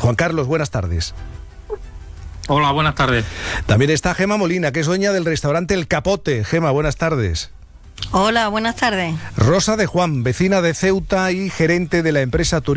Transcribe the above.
Juan Carlos, buenas tardes. Hola, buenas tardes. También está Gema Molina, que es dueña del restaurante El Capote. Gema, buenas tardes. Hola, buenas tardes. Rosa de Juan, vecina de Ceuta y gerente de la empresa turística